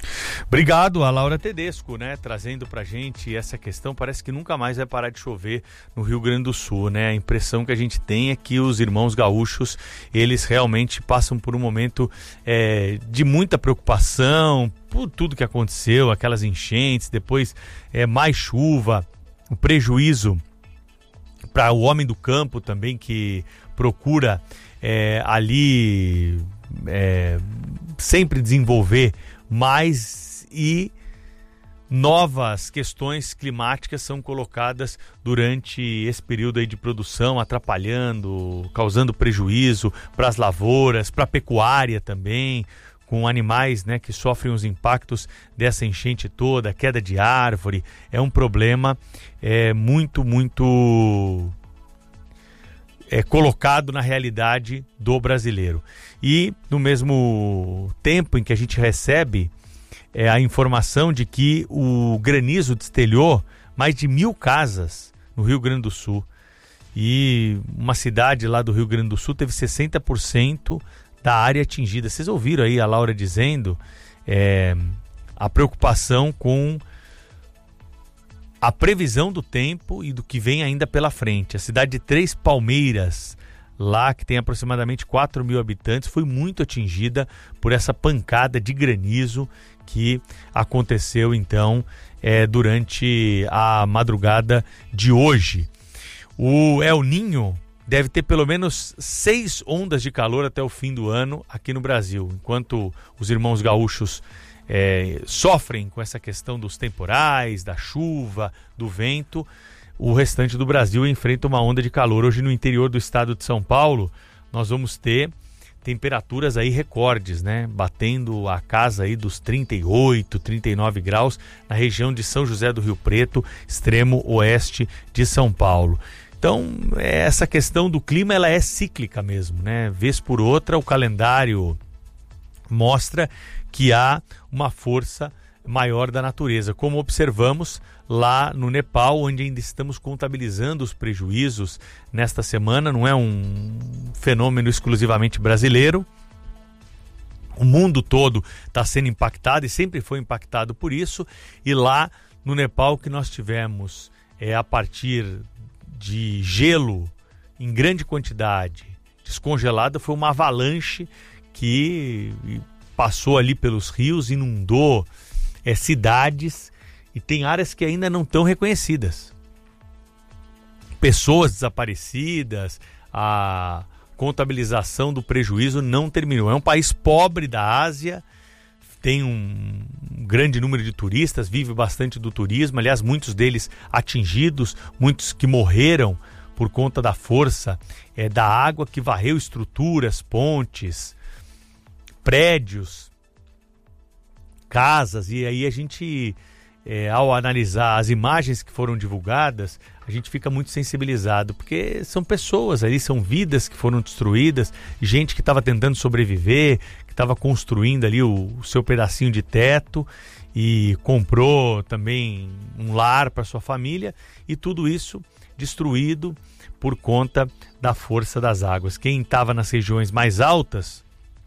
Obrigado a Laura Tedesco, né, trazendo pra gente essa questão. Parece que nunca mais vai parar de chover no Rio Grande do Sul, né? A impressão que a gente tem é que os irmãos gaúchos, eles realmente passam por um momento de muita preocupação por tudo que aconteceu, aquelas enchentes, depois mais chuva, o prejuízo para o homem do campo também, que procura ali sempre desenvolver mais, e novas questões climáticas são colocadas durante esse período aí de produção, atrapalhando, causando prejuízo para as lavouras, para a pecuária também, com animais, né, que sofrem os impactos dessa enchente toda, queda de árvore. É um problema muito colocado na realidade do brasileiro. E no mesmo tempo em que a gente recebe a informação de que o granizo destelhou mais de 1.000 casas no Rio Grande do Sul, e uma cidade lá do Rio Grande do Sul teve 60% da área atingida. Vocês ouviram aí a Laura dizendo a preocupação com a previsão do tempo e do que vem ainda pela frente. A cidade de Três Palmeiras, lá que tem aproximadamente 4.000 habitantes, foi muito atingida por essa pancada de granizo que aconteceu então durante a madrugada de hoje. O El Niño deve ter pelo menos 6 ondas de calor até o fim do ano aqui no Brasil, enquanto os irmãos gaúchos sofrem com essa questão dos temporais, da chuva, do vento. O restante do Brasil enfrenta uma onda de calor. Hoje no interior do estado de São Paulo nós vamos ter temperaturas aí recordes, né? Batendo a casa aí dos 38, 39 graus na região de São José do Rio Preto, extremo oeste de São Paulo. Então, essa questão do clima, ela é cíclica mesmo, né? Vez por outra, o calendário mostra que há uma força maior da natureza, como observamos lá no Nepal, onde ainda estamos contabilizando os prejuízos nesta semana. Não é um fenômeno exclusivamente brasileiro. O mundo todo está sendo impactado e sempre foi impactado por isso. E lá no Nepal, que nós tivemos a partir de gelo em grande quantidade descongelada, foi uma avalanche que passou ali pelos rios, inundou cidades, e tem áreas que ainda não estão reconhecidas. Pessoas desaparecidas, a contabilização do prejuízo não terminou. É um país pobre da Ásia, tem um grande número de turistas, vive bastante do turismo, aliás, muitos deles atingidos, muitos que morreram por conta da força da água que varreu estruturas, pontes, prédios, casas. E aí a gente, ao analisar as imagens que foram divulgadas, a gente fica muito sensibilizado, porque são pessoas ali, são vidas que foram destruídas, gente que estava tentando sobreviver, que estava construindo ali o seu pedacinho de teto e comprou também um lar para sua família, e tudo isso destruído por conta da força das águas. Quem estava nas regiões mais altas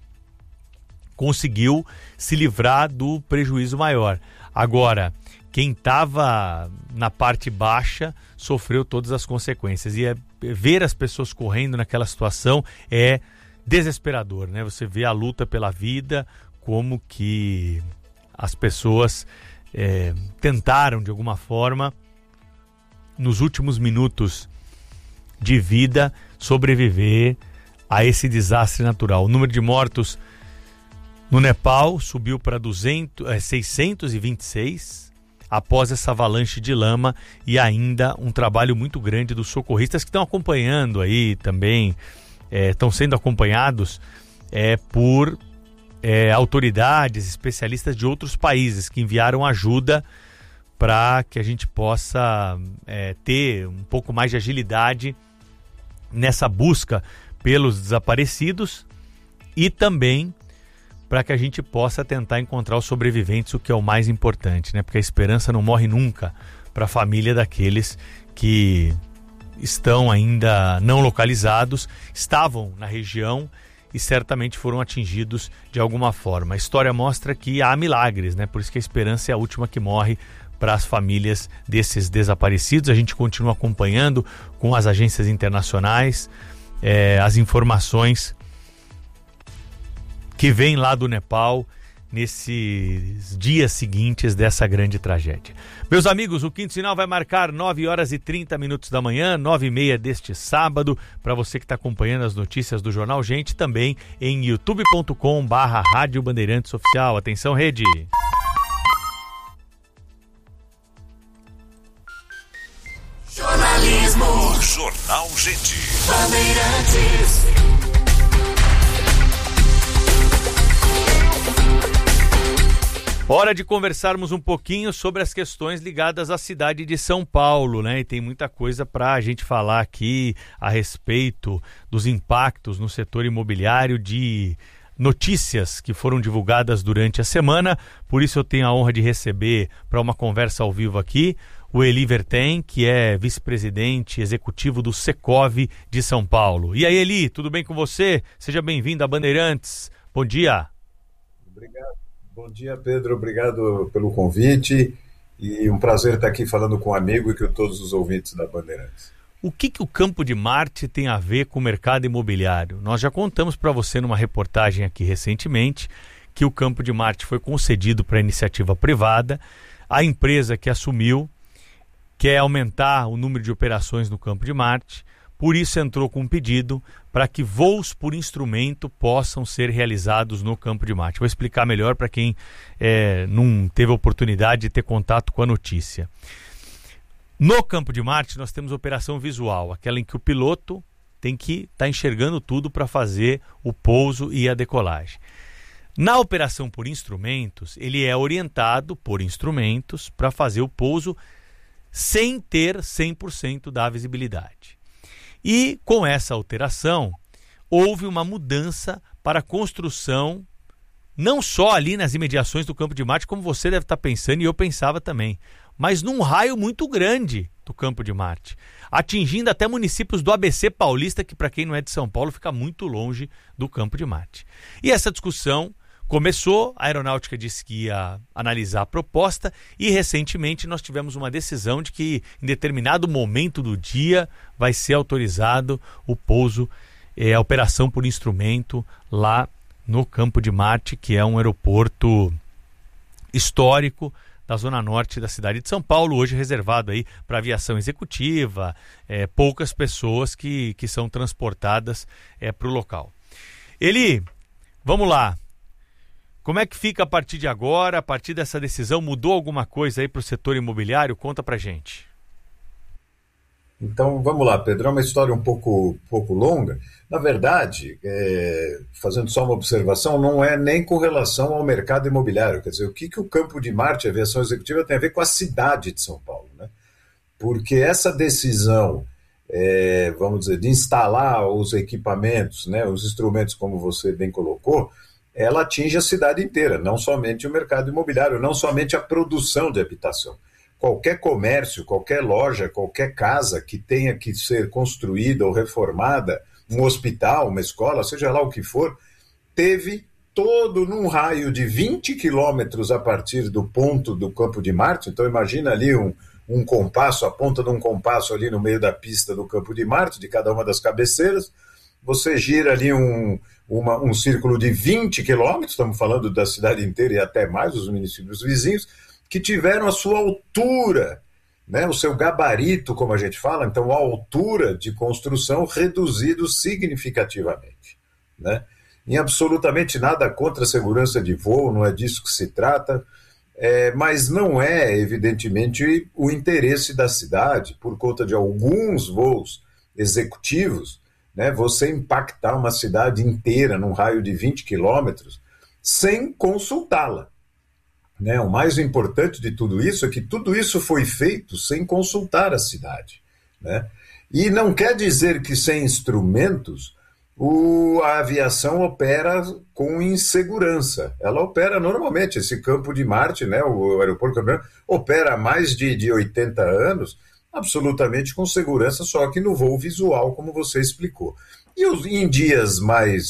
conseguiu se livrar do prejuízo maior. Agora, quem estava na parte baixa sofreu todas as consequências. E ver as pessoas correndo naquela situação é desesperador, né? Você vê a luta pela vida, como que as pessoas tentaram, de alguma forma, nos últimos minutos de vida, sobreviver a esse desastre natural. O número de mortos no Nepal subiu para 626 após essa avalanche de lama, e ainda um trabalho muito grande dos socorristas que estão acompanhando aí também, estão sendo acompanhados por autoridades, especialistas de outros países que enviaram ajuda para que a gente possa ter um pouco mais de agilidade nessa busca pelos desaparecidos, e também para que a gente possa tentar encontrar os sobreviventes, o que é o mais importante, né? Porque a esperança não morre nunca para a família daqueles que estão ainda não localizados, estavam na região e certamente foram atingidos de alguma forma. A história mostra que há milagres, né? Por isso que a esperança é a última que morre para as famílias desses desaparecidos. A gente continua acompanhando com as agências internacionais as informações que vêm lá do Nepal nesses dias seguintes dessa grande tragédia. Meus amigos, o Quinto Sinal vai marcar 9h30 da manhã, 9h30 deste sábado, para você que está acompanhando as notícias do Jornal Gente, também em youtube.com/Rádio Bandeirantes Oficial. Atenção, rede! Jornalismo. Jornal Gente. Bandeirantes. Hora de conversarmos um pouquinho sobre as questões ligadas à cidade de São Paulo, né? E tem muita coisa para a gente falar aqui a respeito dos impactos no setor imobiliário, de notícias que foram divulgadas durante a semana. Por isso eu tenho a honra de receber para uma conversa ao vivo aqui o Eli Vertem, que é vice-presidente executivo do Secov de São Paulo. E aí, Eli, tudo bem com você? Seja bem-vindo a Bandeirantes. Bom dia. Obrigado. Bom dia, Pedro. Obrigado pelo convite e um prazer estar aqui falando com um amigo e com todos os ouvintes da Bandeirantes. O que o Campo de Marte tem a ver com o mercado imobiliário? Nós já contamos para você numa reportagem aqui recentemente que o Campo de Marte foi concedido para iniciativa privada. A empresa que assumiu quer aumentar o número de operações no Campo de Marte, por isso entrou com um pedido para que voos por instrumento possam ser realizados no Campo de Marte. Vou explicar melhor para quem não teve a oportunidade de ter contato com a notícia. No Campo de Marte nós temos operação visual, aquela em que o piloto tem que estar enxergando tudo para fazer o pouso e a decolagem. Na operação por instrumentos, ele é orientado por instrumentos para fazer o pouso sem ter 100% da visibilidade. E com essa alteração, houve uma mudança para a construção, não só ali nas imediações do Campo de Marte, como você deve estar pensando e eu pensava também, mas num raio muito grande do Campo de Marte, atingindo até municípios do ABC Paulista, que para quem não é de São Paulo fica muito longe do Campo de Marte. E essa discussão começou, a Aeronáutica disse que ia analisar a proposta e recentemente nós tivemos uma decisão de que em determinado momento do dia vai ser autorizado o pouso, a operação por instrumento lá no Campo de Marte, que é um aeroporto histórico da zona norte da cidade de São Paulo, hoje reservado aí para aviação executiva, poucas pessoas que são transportadas para o local. Eli, vamos lá. Como é que fica a partir de agora, a partir dessa decisão? Mudou alguma coisa aí para o setor imobiliário? Conta pra gente. Então, vamos lá, Pedro. É uma história um pouco longa. Na verdade, fazendo só uma observação, não é nem com relação ao mercado imobiliário. Quer dizer, o que o Campo de Marte, a aviação executiva, tem a ver com a cidade de São Paulo, né? Porque essa decisão, vamos dizer, de instalar os equipamentos, né, os instrumentos, como você bem colocou, ela atinge a cidade inteira, não somente o mercado imobiliário, não somente a produção de habitação. Qualquer comércio, qualquer loja, qualquer casa que tenha que ser construída ou reformada, um hospital, uma escola, seja lá o que for, teve todo num raio de 20 quilômetros a partir do ponto do Campo de Marte. Então imagina ali um compasso, a ponta de um compasso ali no meio da pista do Campo de Marte, de cada uma das cabeceiras. Você gira ali um círculo de 20 quilômetros, estamos falando da cidade inteira e até mais, os municípios vizinhos, que tiveram a sua altura, né, o seu gabarito, como a gente fala, então a altura de construção reduzido significativamente, né? Em absolutamente nada contra a segurança de voo, não é disso que se trata, mas não é, evidentemente, o interesse da cidade, por conta de alguns voos executivos, né, você impactar uma cidade inteira num raio de 20 quilômetros sem consultá-la. Né? O mais importante de tudo isso é que tudo isso foi feito sem consultar a cidade. Né? E não quer dizer que sem instrumentos a aviação opera com insegurança. Ela opera normalmente. Esse Campo de Marte, né, o aeroporto opera há mais de 80 anos, absolutamente com segurança, só que no voo visual, como você explicou. E em dias mais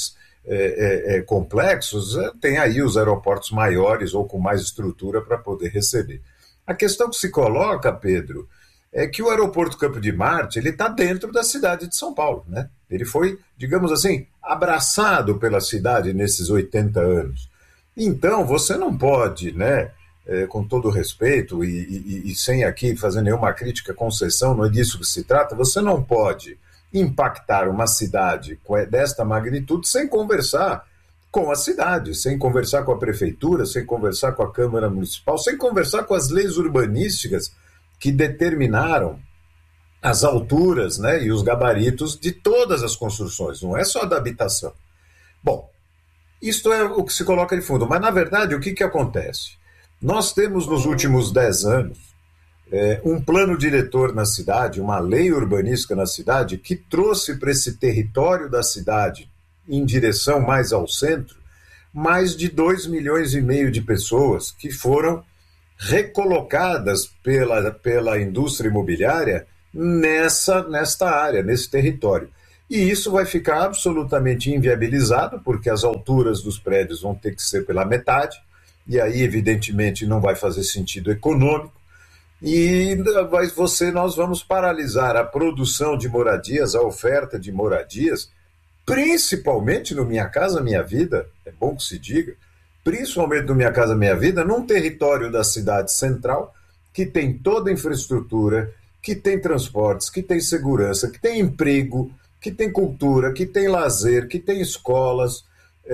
complexos, tem aí os aeroportos maiores ou com mais estrutura para poder receber. A questão que se coloca, Pedro, é que o aeroporto Campo de Marte ele está dentro da cidade de São Paulo, né? Ele foi, digamos assim, abraçado pela cidade nesses 80 anos. Então, você não pode, né, com todo respeito e sem aqui fazer nenhuma crítica, concessão, não é disso que se trata, você não pode impactar uma cidade desta magnitude sem conversar com a cidade, sem conversar com a prefeitura, sem conversar com a Câmara Municipal, sem conversar com as leis urbanísticas que determinaram as alturas, né, e os gabaritos de todas as construções, não é só da habitação. Bom, isto é o que se coloca de fundo, mas na verdade o que acontece? Nós temos nos últimos 10 anos um plano diretor na cidade, uma lei urbanística na cidade, que trouxe para esse território da cidade, em direção mais ao centro, mais de 2,5 milhões de pessoas que foram recolocadas pela indústria imobiliária nesta área, nesse território. E isso vai ficar absolutamente inviabilizado, porque as alturas dos prédios vão ter que ser pela metade, e aí, evidentemente, não vai fazer sentido econômico, e nós vamos paralisar a produção de moradias, a oferta de moradias, principalmente no Minha Casa Minha Vida, é bom que se diga, principalmente no Minha Casa Minha Vida, num território da cidade central, que tem toda a infraestrutura, que tem transportes, que tem segurança, que tem emprego, que tem cultura, que tem lazer, que tem escolas,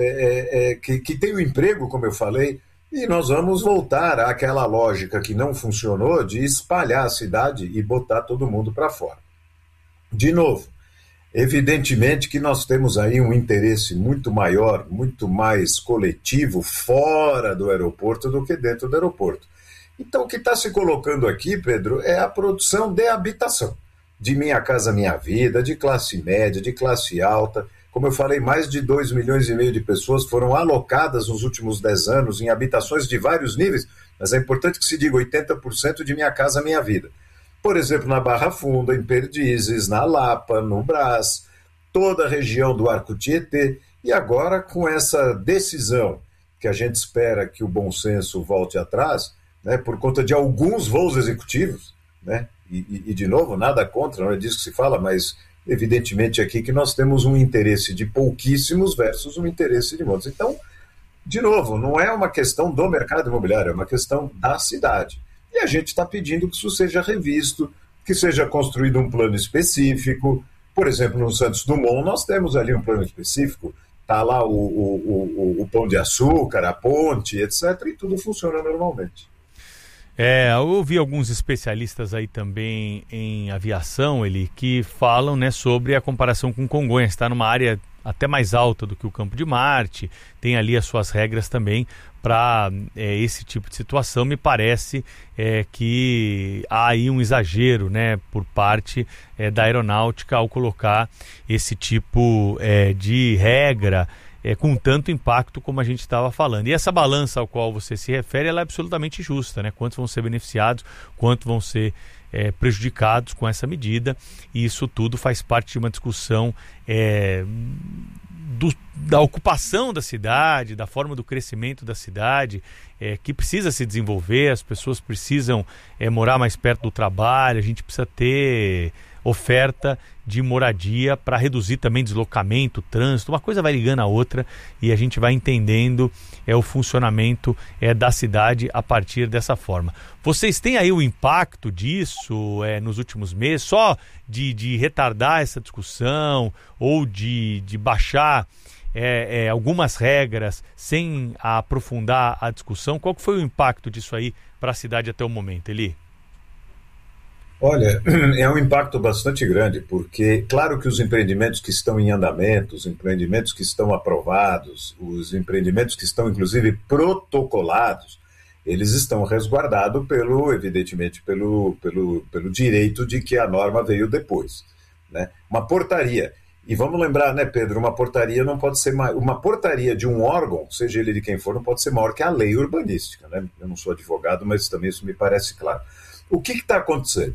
que tem o emprego, como eu falei, e nós vamos voltar àquela lógica que não funcionou de espalhar a cidade e botar todo mundo para fora. De novo, evidentemente que nós temos aí um interesse muito maior, muito mais coletivo fora do aeroporto do que dentro do aeroporto. Então, o que está se colocando aqui, Pedro, é a produção de habitação, de Minha Casa Minha Vida, de classe média, de classe alta. Como eu falei, mais de 2,5 milhões de pessoas foram alocadas nos últimos 10 anos em habitações de vários níveis, mas é importante que se diga 80% de Minha Casa Minha Vida. Por exemplo, na Barra Funda, em Perdizes, na Lapa, no Brás, toda a região do Arco Tietê, e agora com essa decisão, que a gente espera que o bom senso volte atrás, né, por conta de alguns voos executivos, né, e de novo, nada contra, não é disso que se fala, mas evidentemente aqui que nós temos um interesse de pouquíssimos versus um interesse de muitos. Então, de novo, não é uma questão do mercado imobiliário, é uma questão da cidade. E a gente está pedindo que isso seja revisto, que seja construído um plano específico. Por exemplo, no Santos Dumont, nós temos ali um plano específico, está lá o Pão de Açúcar, a ponte, etc., e tudo funciona normalmente. Eu ouvi alguns especialistas aí também em aviação, que falam, né, sobre a comparação com Congonhas. Está numa área até mais alta do que o Campo de Marte, tem ali as suas regras também para esse tipo de situação. Me parece que há aí um exagero, né, por parte da aeronáutica ao colocar esse tipo de regra com tanto impacto como a gente estava falando. E essa balança ao qual você se refere, ela é absolutamente justa, né? Quantos vão ser beneficiados, quantos vão ser prejudicados com essa medida, e isso tudo faz parte de uma discussão da ocupação da cidade, da forma do crescimento da cidade, que precisa se desenvolver, as pessoas precisam morar mais perto do trabalho, a gente precisa ter oferta de moradia para reduzir também deslocamento, trânsito, uma coisa vai ligando a outra e a gente vai entendendo o funcionamento da cidade a partir dessa forma. Vocês têm aí o impacto disso nos últimos meses, só de retardar essa discussão ou de baixar algumas regras sem aprofundar a discussão? Qual que foi o impacto disso aí para a cidade até o momento, Eli? Olha, é um impacto bastante grande, porque claro que os empreendimentos que estão em andamento, os empreendimentos que estão aprovados, os empreendimentos que estão inclusive protocolados, eles estão resguardados evidentemente pelo direito de que a norma veio depois, né? Uma portaria. E vamos lembrar, né, Pedro, uma portaria não pode ser uma portaria de um órgão, seja ele de quem for, não pode ser maior que a lei urbanística, né? Eu não sou advogado, mas também isso me parece claro. O que está acontecendo?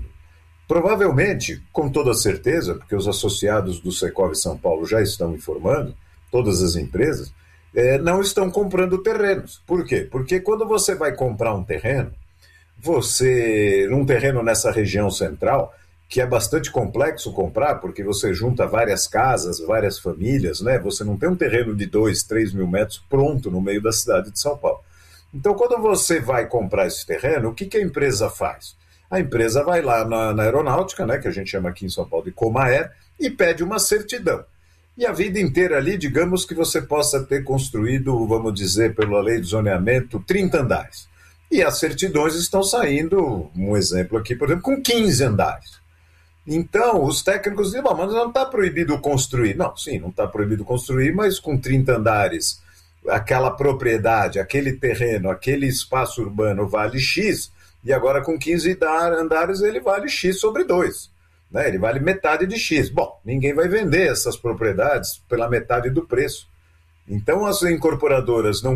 Provavelmente, com toda certeza, porque os associados do Secov São Paulo já estão informando, todas as empresas, não estão comprando terrenos. Por quê? Porque quando você vai comprar um terreno, um terreno nessa região central, que é bastante complexo comprar, porque você junta várias casas, várias famílias, né? Você não tem um terreno de 2, 3 mil metros pronto no meio da cidade de São Paulo. Então, quando você vai comprar esse terreno, o que a empresa faz? A empresa vai lá na aeronáutica, né, que a gente chama aqui em São Paulo de Comaer, e pede uma certidão. E a vida inteira ali, digamos que você possa ter construído, vamos dizer, pela lei de zoneamento, 30 andares. E as certidões estão saindo, um exemplo aqui, por exemplo, com 15 andares. Então, os técnicos dizem, mas não está proibido construir. Não, sim, não está proibido construir, mas com 30 andares, aquela propriedade, aquele terreno, aquele espaço urbano vale X, e agora com 15 andares ele vale X sobre 2. Né? Ele vale metade de X. Bom, ninguém vai vender essas propriedades pela metade do preço. Então, as incorporadoras não